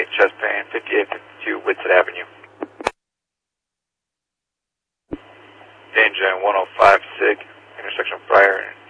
Mike, chest pain, 5852 Whitsett Avenue. Danger 105 SIG, intersection Friar